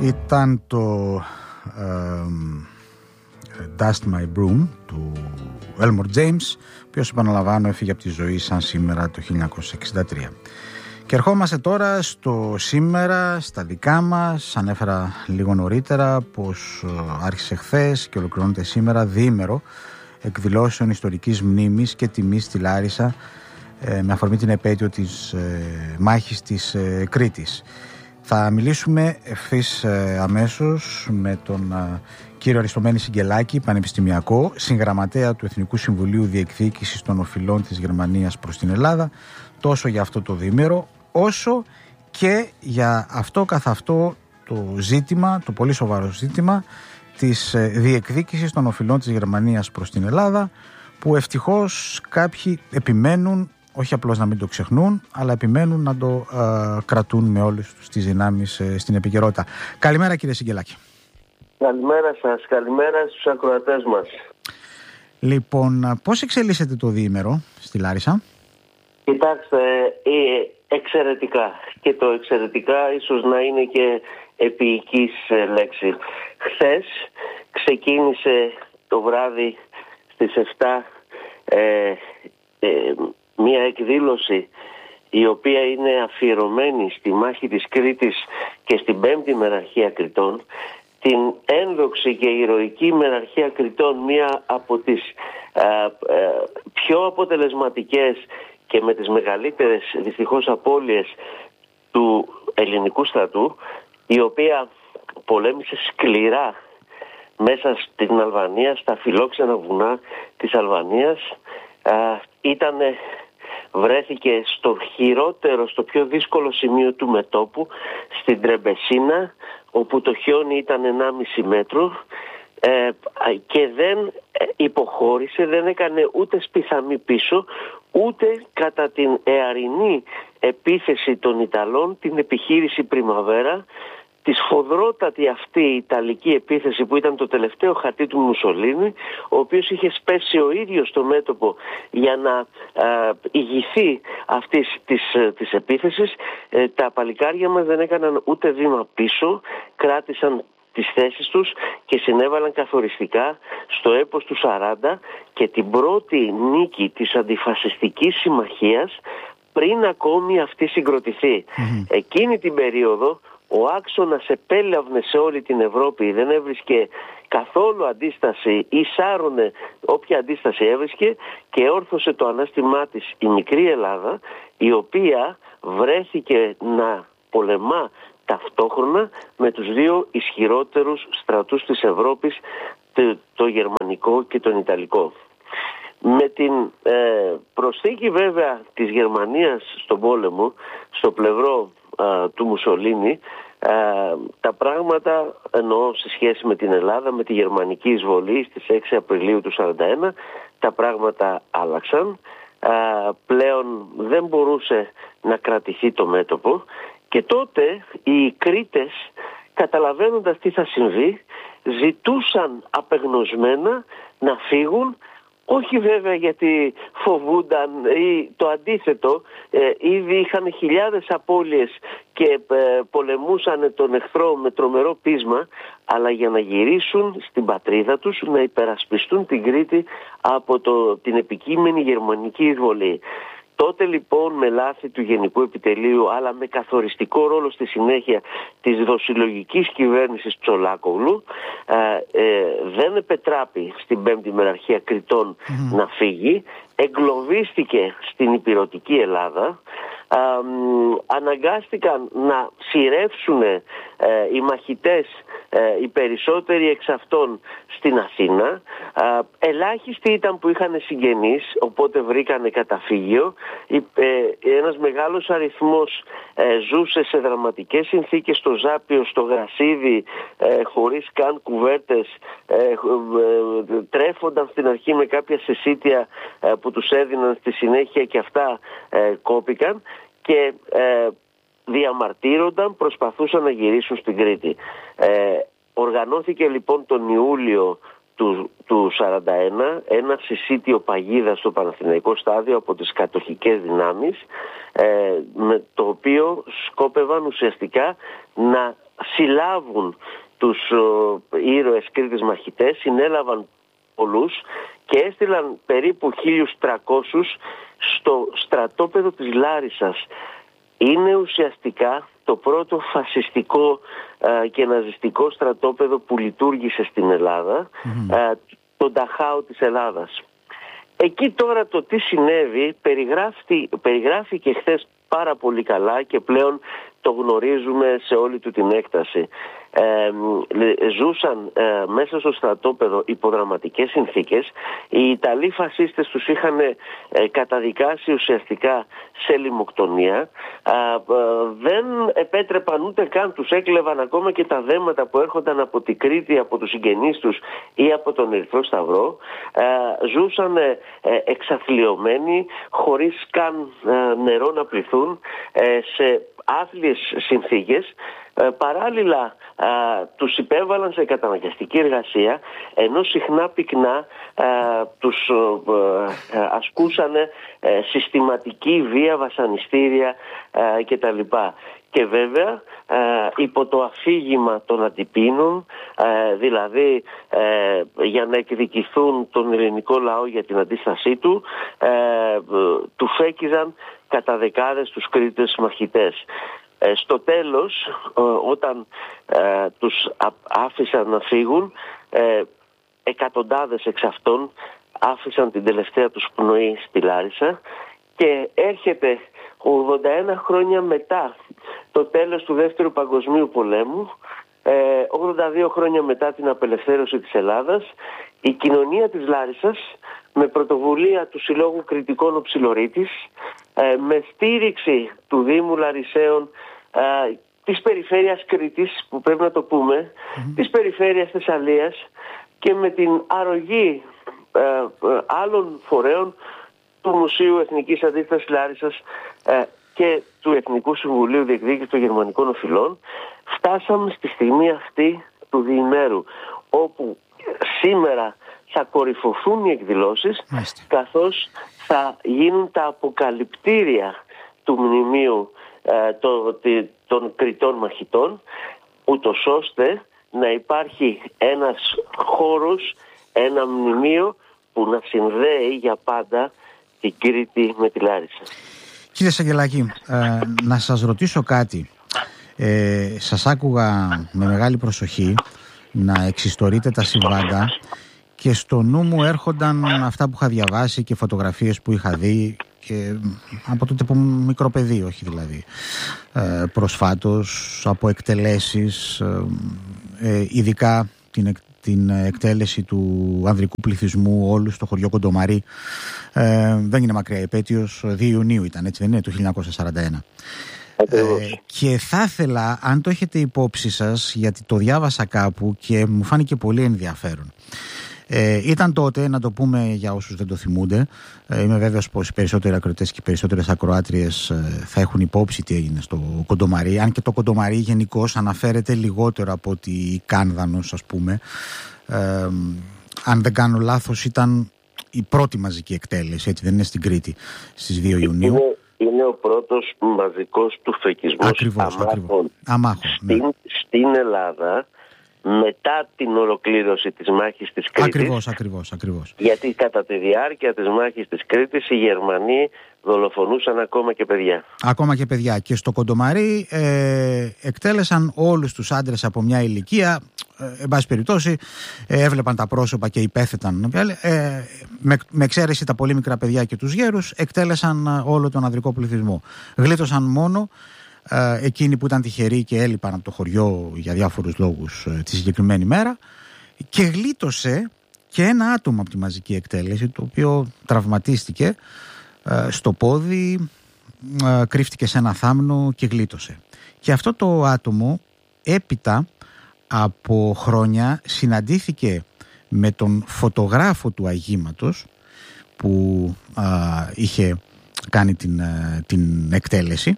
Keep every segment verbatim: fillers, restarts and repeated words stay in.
Ήταν το ε, Dust My Broom του Elmore James, ο οποίος, επαναλαμβάνω, έφυγε από τη ζωή σαν σήμερα το χίλια εννιακόσια εξήντα τρία. Και ερχόμαστε τώρα στο σήμερα, στα δικά μας. Ανέφερα λίγο νωρίτερα πως άρχισε χθες και ολοκληρώνεται σήμερα διήμερο εκδηλώσεων ιστορικής μνήμης και τιμής στη Λάρισα, ε, με αφορμή την επέτειο της ε, μάχης της ε, Κρήτης. Θα μιλήσουμε ευθύς ε, αμέσως με τον ε, κύριο Αριστομένη Συγγελάκη, πανεπιστημιακό, συγγραμματέα του Εθνικού Συμβουλίου Διεκδίκησης των Οφειλών της Γερμανίας προς την Ελλάδα, τόσο για αυτό το διήμερο, όσο και για αυτό καθ' αυτό το ζήτημα, το πολύ σοβαρό ζήτημα της ε, διεκδίκησης των οφειλών της Γερμανίας προς την Ελλάδα, που ευτυχώς κάποιοι επιμένουν, όχι απλώς να μην το ξεχνούν, αλλά επιμένουν να το ε, κρατούν με όλες τους τις δυνάμεις ε, στην επικαιρότητα. Καλημέρα, κύριε Συγγελάκη. Καλημέρα σας, καλημέρα στους ακροατές μας. Λοιπόν, πώς εξελίσσεται το διήμερο στη Λάρισα? Κοιτάξτε, ε, εξαιρετικά. Και το εξαιρετικά ίσως να είναι και επίοικης λέξη. Χθες ξεκίνησε το βράδυ στις εφτά ε, ε, μια εκδήλωση η οποία είναι αφιερωμένη στη μάχη της Κρήτης και στην πέμπτη μεραρχία Κρητών, την ένδοξη και ηρωική μεραρχία Κρητών, μία από τις ε, ε, πιο αποτελεσματικές και με τις μεγαλύτερες δυστυχώς απώλειες του ελληνικού στρατού, η οποία πολέμησε σκληρά μέσα στην Αλβανία, στα φιλόξενα βουνά της Αλβανίας. Ε, ήτανε, βρέθηκε στο χειρότερο, στο πιο δύσκολο σημείο του μετώπου, στην Τρεμπεσίνα, όπου το χιόνι ήταν ενάμιση μέτρο, ε, και δεν υποχώρησε, δεν έκανε ούτε σπιθαμή πίσω, ούτε κατά την εαρινή επίθεση των Ιταλών, την επιχείρηση Πριμαβέρα, τη σφοδρότατη αυτή η Ιταλική επίθεση που ήταν το τελευταίο χαρτί του Μουσολίνη, ο οποίος είχε σπέσει ο ίδιος στο μέτωπο για να α, ηγηθεί αυτής της, της επίθεσης. Ε, τα παλικάρια μας δεν έκαναν ούτε βήμα πίσω, κράτησαν τις θέσεις τους και συνέβαλαν καθοριστικά στο έπος του σαράντα και την πρώτη νίκη της αντιφασιστικής συμμαχίας πριν ακόμη αυτή συγκροτηθεί. Mm-hmm. Εκείνη την περίοδο ο άξονας επέλαυνε σε όλη την Ευρώπη, δεν έβρισκε καθόλου αντίσταση ή σάρωνε όποια αντίσταση έβρισκε και όρθωσε το ανάστημά της η μικρή Ελλάδα, η οποία βρέθηκε να πολεμά ταυτόχρονα με τους δύο ισχυρότερους στρατούς της Ευρώπης, το, το γερμανικό και τον ιταλικό. Με την ε, προσθήκη βέβαια της Γερμανίας στον πόλεμο, στο πλευρό ε, του Μουσολίνη, ε, τα πράγματα, εννοώ σε σχέση με την Ελλάδα, με τη γερμανική εισβολή στις έξι Απριλίου του σαράντα ένα, τα πράγματα άλλαξαν. Ε, πλέον δεν μπορούσε να κρατηθεί το μέτωπο και τότε οι Κρήτες, καταλαβαίνοντας τι θα συμβεί, ζητούσαν απεγνωσμένα να φύγουν, όχι βέβαια γιατί φοβούνταν ή το αντίθετο, ε, ήδη είχαν χιλιάδες απώλειες και ε, πολεμούσαν τον εχθρό με τρομερό πείσμα, αλλά για να γυρίσουν στην πατρίδα τους, να υπερασπιστούν την Κρήτη από το, την επικείμενη γερμανική εισβολή. Τότε λοιπόν, με λάθη του Γενικού Επιτελείου, αλλά με καθοριστικό ρόλο στη συνέχεια της δοσυλλογικής κυβέρνησης Τσολάκογλου, ε, ε, δεν επετράπη στην πέμπτη μεραρχία Κρητών mm. να φύγει, εγκλωβίστηκε στην υπηρετική Ελλάδα, ε, ε, αναγκάστηκαν να σειρεύσουν ε, οι μαχητές, ε, οι περισσότεροι εξ αυτών, στην Αθήνα. Ε, ελάχιστοι ήταν που είχαν συγγενείς, οπότε βρήκανε καταφύγιο. Ένας μεγάλος αριθμός ε, ζούσε σε δραματικές συνθήκες στο Ζάπιο, στο Γρασίδι, ε, χωρίς καν κουβέρτες, ε, ε, τρέφονταν στην αρχή με κάποια συσίτια ε, που τους έδιναν, στη συνέχεια και αυτά ε, κόπηκαν και ε, διαμαρτύρονταν, προσπαθούσαν να γυρίσουν στην Κρήτη. Ε, οργανώθηκε λοιπόν τον Ιούλιο του, του σαράντα ένα ένα συσίτιο παγίδα στο Παναθηναϊκό στάδιο από τις κατοχικές δυνάμεις, ε, με το οποίο σκόπευαν ουσιαστικά να συλλάβουν τους ε, ήρωες Κρήτης μαχητές, συνέλαβαν πολλούς και έστειλαν περίπου χίλιους τριακόσιους στο στρατόπεδο της Λάρισσας. Είναι ουσιαστικά το πρώτο φασιστικό ε, και ναζιστικό στρατόπεδο που λειτουργήσε στην Ελλάδα, mm-hmm. ε, το Νταχάου της Ελλάδας. Εκεί τώρα το τι συνέβη περιγράφει, περιγράφηκε χθες πάρα πολύ καλά και πλέον το γνωρίζουμε σε όλη του την έκταση. Ε, ζούσαν ε, μέσα στο στρατόπεδο υποδραματικές συνθήκες. Οι Ιταλοί φασίστες τους είχαν ε, καταδικάσει ουσιαστικά σε λιμοκτονία. Ε, ε, δεν επέτρεπαν ούτε καν, τους έκλεβαν ακόμα και τα δέματα που έρχονταν από την Κρήτη, από τους συγγενείς τους ή από τον Ερυθρό Σταυρό. Ε, ζούσαν ε, εξαθλιωμένοι, χωρίς καν ε, νερό να πληθούν, ε, σε άθλιες συνθήκες. Ε, παράλληλα ε, τους υπέβαλαν σε καταναγκαστική εργασία, ενώ συχνά πυκνά ε, τους ε, ε, ασκούσαν ε, συστηματική βία, βασανιστήρια ε, κτλ. Και βέβαια ε, υπό το αφήγημα των αντιπίνων, ε, δηλαδή ε, για να εκδικηθούν τον ελληνικό λαό για την αντίστασή του, ε, ε, του φέκιζαν κατά δεκάδες τους Κρήτες μαχητές. Ε, στο τέλος, ε, όταν ε, τους άφησαν να φύγουν, ε, εκατοντάδες εξ αυτών άφησαν την τελευταία τους πνοή στη Λάρισα και έρχεται ογδόντα ένα χρόνια μετά το τέλος του Δεύτερου Παγκοσμίου Πολέμου, ε, ογδόντα δύο χρόνια μετά την απελευθέρωση της Ελλάδας, η κοινωνία της Λάρισσας με πρωτοβουλία του Συλλόγου Κρητικών ο Ψιλορίτης, ε, με στήριξη του Δήμου Λαρισαίων, ε, της περιφέρειας Κρήτης, που πρέπει να το πούμε, mm-hmm. της περιφέρειας Θεσσαλίας και με την αρρωγή ε, ε, άλλων φορέων του Μουσείου Εθνικής Αντίστασης Λάρισσας ε, και του Εθνικού Συμβουλίου Διεκδίκησης των Γερμανικών Οφειλών, φτάσαμε στη στιγμή αυτή του διημέρου, όπου σήμερα θα κορυφωθούν οι εκδηλώσεις, Μάλιστα. καθώς θα γίνουν τα αποκαλυπτήρια του μνημείου ε, το, το, των Κρητών μαχητών, ούτως ώστε να υπάρχει ένας χώρος, ένα μνημείο που να συνδέει για πάντα την Κρήτη με τη Λάρισα. Κύριε Σαγγελάκη, ε, να σας ρωτήσω κάτι. Ε, σας άκουγα με μεγάλη προσοχή να εξιστορείτε τα συμβάντα και στο νου μου έρχονταν αυτά που είχα διαβάσει και φωτογραφίες που είχα δει και από τότε που ήμουν μικρό παιδί, όχι δηλαδή ε, προσφάτως, από εκτελέσεις, ε, ε, ειδικά την, την εκτέλεση του ανδρικού πληθυσμού όλου στο χωριό Κοντομαρί. Ε, δεν είναι μακριά η επέτειος, δύο Ιουνίου ήταν, έτσι δεν είναι, του χίλια εννιακόσια σαράντα ένα. Ε, και θα ήθελα, αν το έχετε υπόψη σας, γιατί το διάβασα κάπου και μου φάνηκε πολύ ενδιαφέρον. Ε, ήταν τότε, να το πούμε για όσους δεν το θυμούνται, ε, είμαι βέβαιος πως οι περισσότεροι ακροατές και οι περισσότερες ακροάτριες ε, θα έχουν υπόψη τι έγινε στο Κοντομαρί, αν και το Κοντομαρί γενικώς αναφέρεται λιγότερο από ότι Κάνδανος, ας πούμε. Ε, αν δεν κάνω λάθος, ήταν η πρώτη μαζική εκτέλεση, έτσι δεν είναι, στην Κρήτη, στις δύο Ιουνίου. Είναι, είναι ο πρώτος μαζικός του φεκισμός ακριβώς, αμάχων, ακριβώς. αμάχων στην, ναι. στην Ελλάδα, μετά την ολοκλήρωση της μάχης της Κρήτης. Ακριβώς, ακριβώς, ακριβώς. Γιατί κατά τη διάρκεια της μάχης της Κρήτης οι Γερμανοί δολοφονούσαν ακόμα και παιδιά. Ακόμα και παιδιά. Και στο Κοντομαρί ε, εκτέλεσαν όλους τους άντρες από μια ηλικία, ε, εν πάση περιπτώσει, ε, έβλεπαν τα πρόσωπα και υπέθεταν. Ε, με, με εξαίρεση τα πολύ μικρά παιδιά και τους γέρους, εκτέλεσαν όλο τον ανδρικό πληθυσμό. Γλίτωσαν μόνο Uh, εκείνοι που ήταν τυχεροί και έλειπαν από το χωριό για διάφορους λόγους uh, τη συγκεκριμένη μέρα, και γλίτωσε και ένα άτομο από τη μαζική εκτέλεση, το οποίο τραυματίστηκε uh, στο πόδι, uh, κρύφτηκε σε ένα θάμνο και γλίτωσε. Και αυτό το άτομο έπειτα από χρόνια συναντήθηκε με τον φωτογράφο του αγήματος που uh, είχε κάνει την, uh, την εκτέλεση.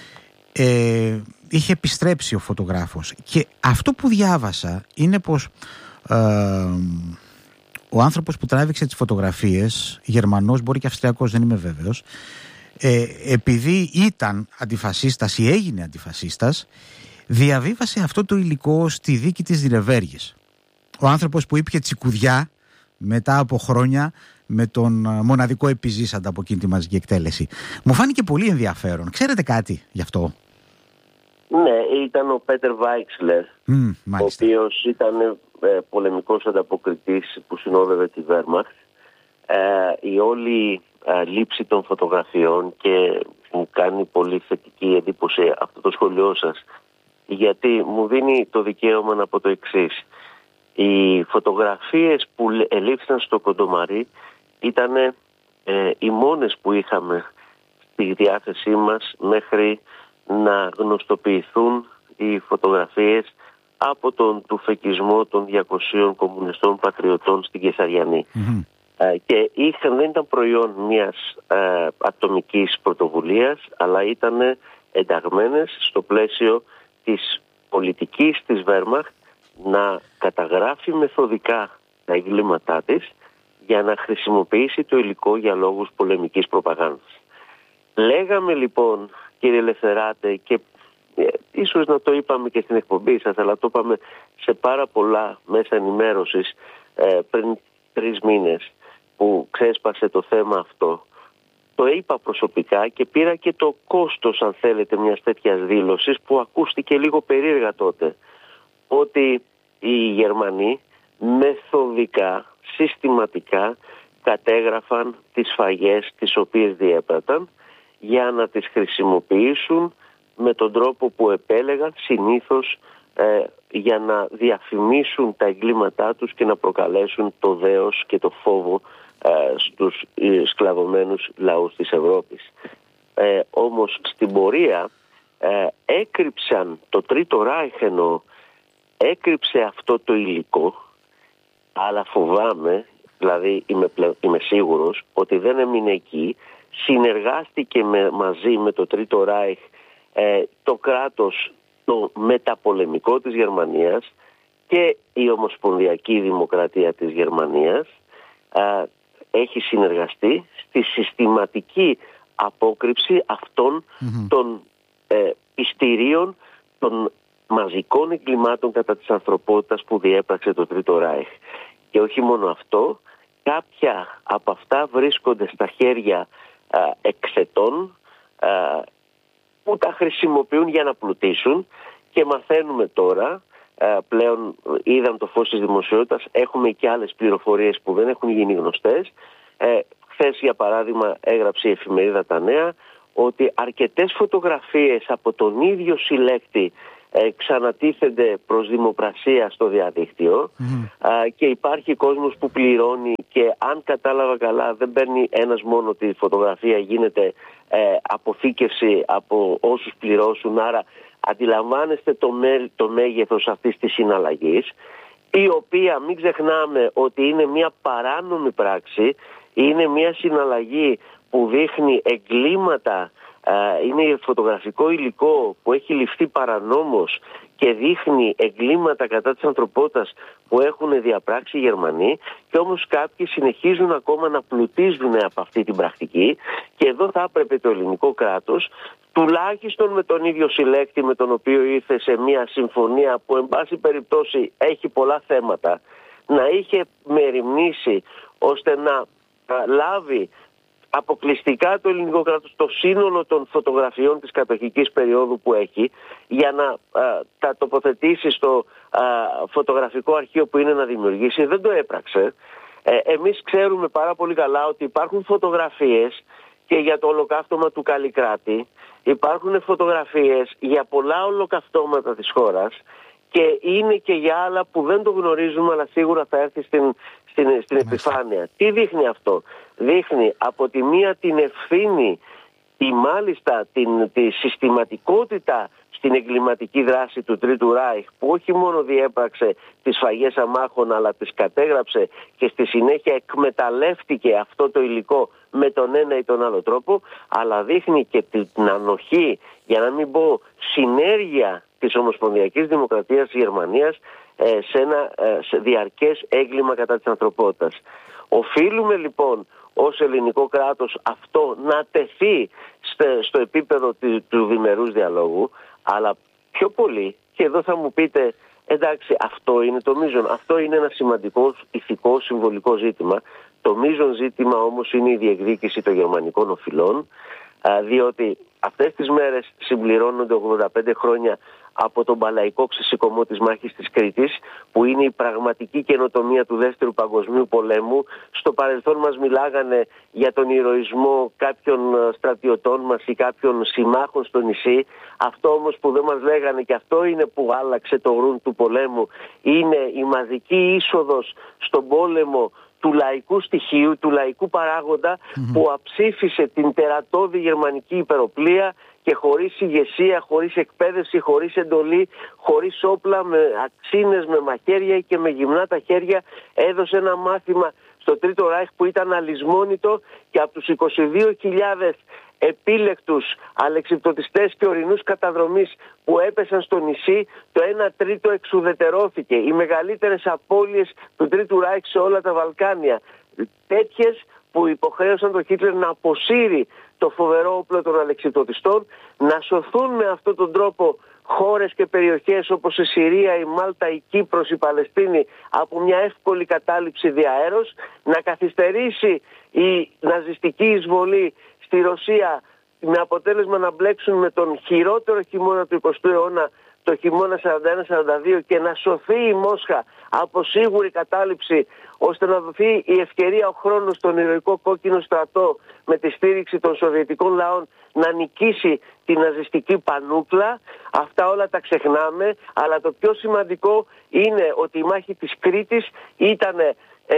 Ε, είχε επιστρέψει ο φωτογράφος και αυτό που διάβασα είναι πως ε, ο άνθρωπος που τράβηξε τις φωτογραφίες, Γερμανός, μπορεί και Αυστριακός, δεν είμαι βέβαιος, ε, επειδή ήταν αντιφασίστας ή έγινε αντιφασίστας, διαβίβασε αυτό το υλικό στη δίκη της Δινεβέργης. Ο άνθρωπος που ήπια τσικουδιά μετά από χρόνια με τον μοναδικό επιζήσαντα από εκείνη τη μαζική εκτέλεση. Μου φάνηκε πολύ ενδιαφέρον. Ξέρετε κάτι γι' αυτό? Ναι, ήταν ο Πέτερ Βάιξλερ, Mm, ο οποίος ήταν ε, πολεμικός ανταποκριτής που συνόδευε τη Βέρμαχτ. Ε, η όλη ε, λήψη των φωτογραφιών, και μου κάνει πολύ θετική εντύπωση αυτό το σχολείο σας, γιατί μου δίνει το δικαίωμα να πω το εξής. Οι φωτογραφίες που ελήφθησαν στο Κοντομαρί ήταν ε, οι μόνες που είχαμε στη διάθεσή μας μέχρι να γνωστοποιηθούν οι φωτογραφίες από τον τουφεκισμό των διακοσίων κομμουνιστών πατριωτών στην Κεσαριανή. Mm-hmm. Ε, και είχαν, δεν ήταν προϊόν μιας ε, ατομικής πρωτοβουλίας, αλλά ήταν ενταγμένες στο πλαίσιο της πολιτικής της Βέρμαχτ να καταγράφει μεθοδικά τα εγκλήματά της για να χρησιμοποιήσει το υλικό για λόγους πολεμικής προπαγάνδας. Λέγαμε λοιπόν, κύριε Ελευθεράτε, και ε, ίσως να το είπαμε και στην εκπομπή σας, αλλά το είπαμε σε πάρα πολλά μέσα ενημέρωσης ε, πριν τρεις μήνες που ξέσπασε το θέμα αυτό. Το είπα προσωπικά και πήρα και το κόστος, αν θέλετε, μιας τέτοιας δήλωσης που ακούστηκε λίγο περίεργα τότε. Ότι οι Γερμανοί μεθοδικά, συστηματικά κατέγραφαν τις σφαγές τις οποίες διέπραταν για να τις χρησιμοποιήσουν με τον τρόπο που επέλεγαν, συνήθως ε, για να διαφημίσουν τα εγκλήματά τους και να προκαλέσουν το δέος και το φόβο ε, στους ε, σκλαβωμένους λαούς της Ευρώπης. Ε, όμως στην πορεία ε, έκρυψαν, το Τρίτο Ράιχ εννοώ, έκρυψε αυτό το υλικό, αλλά φοβάμαι, δηλαδή είμαι, πλε, είμαι σίγουρος ότι δεν έμεινε εκεί, συνεργάστηκε με, μαζί με το Τρίτο Ράιχ ε, το κράτος το μεταπολεμικό της Γερμανίας και η Ομοσπονδιακή Δημοκρατία της Γερμανίας ε, έχει συνεργαστεί στη συστηματική απόκρυψη αυτών mm-hmm. των ε, πιστηρίων των μαζικών εγκλημάτων κατά της ανθρωπότητας που διέπραξε το Τρίτο Ράιχ. Και όχι μόνο αυτό, κάποια από αυτά βρίσκονται στα χέρια α, εκθετών α, που τα χρησιμοποιούν για να πλουτίσουν, και μαθαίνουμε τώρα, α, πλέον είδαν το φως της δημοσιότητας, έχουμε και άλλες πληροφορίες που δεν έχουν γίνει γνωστές. Ε, χθες, για παράδειγμα, έγραψε η εφημερίδα Τα Νέα ότι αρκετές φωτογραφίες από τον ίδιο συλλέκτη Ε, ξανατίθενται προς δημοπρασία στο διαδίκτυο mm-hmm. α, και υπάρχει κόσμος που πληρώνει, και αν κατάλαβα καλά δεν παίρνει ένας μόνο τη φωτογραφία, γίνεται ε, αποθήκευση από όσους πληρώσουν, άρα αντιλαμβάνεστε το, μέ, το μέγεθος αυτής της συναλλαγής, η οποία, μην ξεχνάμε ότι είναι μια παράνομη πράξη, είναι μια συναλλαγή που δείχνει εγκλήματα. Uh, είναι φωτογραφικό υλικό που έχει ληφθεί παρανόμως και δείχνει εγκλήματα κατά της ανθρωπότητας που έχουν διαπράξει οι Γερμανοί, και όμως κάποιοι συνεχίζουν ακόμα να πλουτίζουν από αυτή την πρακτική, και εδώ θα έπρεπε το ελληνικό κράτος, τουλάχιστον με τον ίδιο συλλέκτη με τον οποίο ήρθε σε μια συμφωνία που εν πάση περιπτώσει έχει πολλά θέματα, να είχε μεριμνήσει ώστε να uh, λάβει αποκλειστικά το ελληνικό κράτος το σύνολο των φωτογραφιών της κατοχικής περίοδου που έχει, για να α, τα τοποθετήσει στο α, φωτογραφικό αρχείο που είναι να δημιουργήσει. Δεν το έπραξε. Ε, εμείς ξέρουμε πάρα πολύ καλά ότι υπάρχουν φωτογραφίες και για το ολοκαύτωμα του Καλλικράτη, υπάρχουν φωτογραφίες για πολλά ολοκαυτώματα της χώρας, και είναι και για άλλα που δεν το γνωρίζουμε, αλλά σίγουρα θα έρθει στην, στην, στην επιφάνεια. Τι δείχνει αυτό? Δείχνει από τη μία την ευθύνη, τη μάλιστα την, τη συστηματικότητα στην εγκληματική δράση του Τρίτου Ράιχ, που όχι μόνο διέπραξε τις σφαγές αμάχων, αλλά τις κατέγραψε και στη συνέχεια εκμεταλλεύτηκε αυτό το υλικό με τον ένα ή τον άλλο τρόπο, αλλά δείχνει και την ανοχή, για να μην πω συνέργεια, της Ομοσπονδιακής Δημοκρατίας της Γερμανίας σε ένα σε διαρκές έγκλημα κατά της ανθρωπότητας. Οφείλουμε λοιπόν ως ελληνικό κράτος αυτό να τεθεί στο επίπεδο του, του διμερούς διαλόγου, αλλά πιο πολύ, και εδώ θα μου πείτε, εντάξει, αυτό είναι το μείζον, αυτό είναι ένα σημαντικό ηθικό συμβολικό ζήτημα. Το μείζον ζήτημα όμως είναι η διεκδίκηση των γερμανικών οφειλών, διότι αυτές τις μέρες συμπληρώνονται ογδόντα πέντε χρόνια από τον παλαϊκό ξεσηκωμό της μάχης της Κρήτης, που είναι η πραγματική καινοτομία του Δεύτερου Παγκοσμίου Πολέμου. Στο παρελθόν μας μιλάγανε για τον ηρωισμό κάποιων στρατιωτών μας ή κάποιων συμμάχων στο νησί. Αυτό όμως που δεν μας λέγανε, και αυτό είναι που άλλαξε το ρουν του πολέμου, είναι η μαζική είσοδος στον πόλεμο του λαϊκού στοιχείου, του λαϊκού παράγοντα, mm-hmm. που αψήφισε την τερατώδη γερμανική υπεροπλία και χωρίς ηγεσία, χωρίς εκπαίδευση, χωρίς εντολή, χωρίς όπλα, με αξίνες, με μαχαίρια και με γυμνά τα χέρια, έδωσε ένα μάθημα στο Τρίτο Ράιχ που ήταν αλυσμόνητο, και από τους είκοσι δύο χιλιάδες επίλεκτους αλεξιπτωτιστές και ορεινούς καταδρομής που έπεσαν στο νησί, το ένα τρίτο εξουδετερώθηκε. Οι μεγαλύτερες απώλειες του Τρίτου Ράιχ σε όλα τα Βαλκάνια. Τέτοιες που υποχρέωσαν τον Χίτλερ να αποσύρει το φοβερό όπλο των αλεξιπτωτιστών, να σωθούν με αυτόν τον τρόπο χώρες και περιοχές όπως η Συρία, η Μάλτα, η Κύπρος, η Παλαιστίνη από μια εύκολη κατάληψη διαέρος, να καθυστερήσει η ναζιστική εισβολή στη Ρωσία με αποτέλεσμα να μπλέξουν με τον χειρότερο χειμώνα του εικοστού αιώνα, το χειμώνα σαράντα ένα σαράντα δύο, και να σωθεί η Μόσχα από σίγουρη κατάληψη, ώστε να δοθεί η ευκαιρία, ο χρόνος στον ηρωικό κόκκινο στρατό με τη στήριξη των σοβιετικών λαών να νικήσει την ναζιστική πανούκλα. Αυτά όλα τα ξεχνάμε, αλλά το πιο σημαντικό είναι ότι η μάχη της Κρήτης ήταν, ε,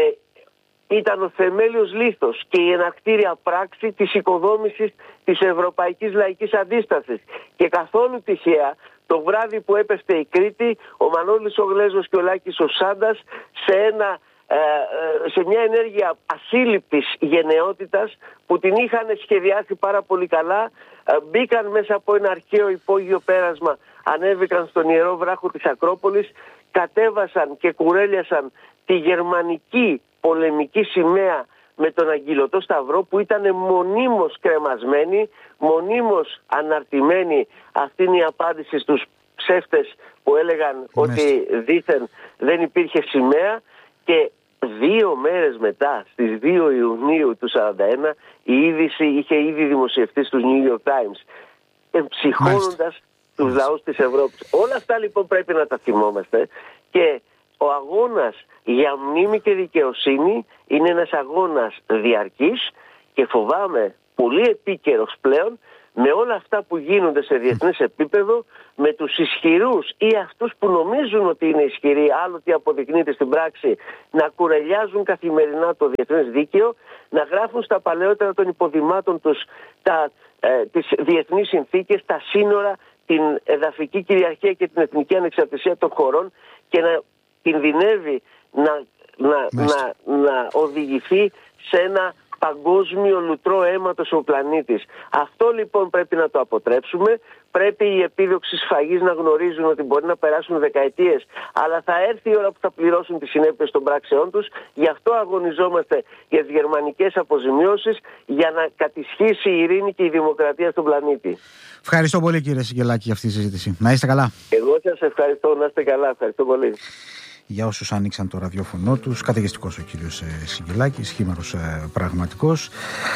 ήταν ο θεμέλιος λίθος και η εναρκτήρια πράξη της οικοδόμησης της ευρωπαϊκής λαϊκής αντίστασης. Και καθόλου τυχαία, το βράδυ που έπεφτε η Κρήτη, ο Μανώλης ο Γλέζος και ο Λάκης ο Σάντας, σε, ένα, ε, σε μια ενέργεια ασύλληπτης γενναιότητας που την είχαν σχεδιάσει πάρα πολύ καλά, ε, μπήκαν μέσα από ένα αρχαίο υπόγειο πέρασμα, ανέβηκαν στον ιερό βράχο της Ακρόπολης, κατέβασαν και κουρέλιασαν τη γερμανική πολεμική σημαία με τον Αγγυλωτό Σταυρό, που ήταν μονίμως κρεμασμένη, μονίμως αναρτημένη. Αυτή είναι η απάντηση στους ψεύτες που έλεγαν Μες. ότι δήθεν δεν υπήρχε σημαία. Και δύο μέρες μετά, στις δύο Ιουνίου του σαράντα ένα, η είδηση είχε ήδη δημοσιευτεί στους New York Times, εμψυχώνοντας τους λαούς της Ευρώπης. Όλα αυτά λοιπόν πρέπει να τα θυμόμαστε, και ο αγώνας για μνήμη και δικαιοσύνη είναι ένας αγώνας διαρκής και φοβάμαι πολύ επίκαιρος πλέον, με όλα αυτά που γίνονται σε διεθνές επίπεδο, με τους ισχυρούς ή αυτούς που νομίζουν ότι είναι ισχυροί, άλλοτε αποδεικνύεται στην πράξη, να κουρελιάζουν καθημερινά το διεθνές δίκαιο, να γράφουν στα παλαιότερα των υποδημάτων τους τα, ε, τις διεθνείς συνθήκες, τα σύνορα, την εδαφική κυριαρχία και την εθνική ανεξαρτησία των χωρών, και να κινδυνεύει να, να, να, να οδηγηθεί σε ένα παγκόσμιο λουτρό αίματος ο πλανήτης. Αυτό λοιπόν πρέπει να το αποτρέψουμε. Πρέπει οι επίδοξοι σφαγείς να γνωρίζουν ότι μπορεί να περάσουν δεκαετίες, αλλά θα έρθει η ώρα που θα πληρώσουν τις συνέπειες των πράξεών τους. Γι' αυτό αγωνιζόμαστε για τις γερμανικές αποζημιώσεις, για να κατησχίσει η ειρήνη και η δημοκρατία στον πλανήτη. Ευχαριστώ πολύ, κύριε Σιγγελάκη, για αυτή τη συζήτηση. Να είστε καλά. Εγώ σας ευχαριστώ. Να είστε καλά. Ευχαριστώ πολύ. Για όσους άνοιξαν το ραδιόφωνο τους, καταιγιστικός ο κύριος ε, Σιγγελάκης, χήμαρος ε, πραγματικός.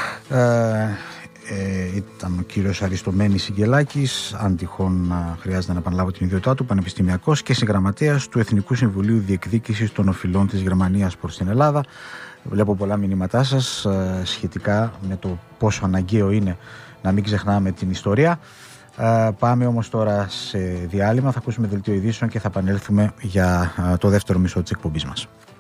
Ε, ε, ήταν ο κύριος Αριστομένης Σιγγελάκης, αν τυχόν ε, χρειάζεται να επαναλάβω την ιδιότητά του, πανεπιστημιακός και συγγραμματέας του Εθνικού Συμβουλίου Διεκδίκησης των Οφειλών της Γερμανίας προς την Ελλάδα. Βλέπω πολλά μηνύματά σας ε, σχετικά με το πόσο αναγκαίο είναι να μην ξεχνάμε την ιστορία. Uh, πάμε όμως τώρα σε διάλειμμα, θα ακούσουμε δελτίο ειδήσεων και θα επανέλθουμε για uh, το δεύτερο μισό της εκπομπής μας.